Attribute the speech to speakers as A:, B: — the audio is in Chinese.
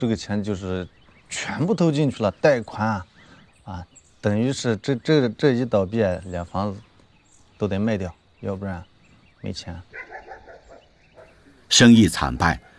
A: 这个钱就是全部投进去了，贷款啊，等于是这一倒闭，连房子都得卖掉，要不然没钱。
B: 生意惨败，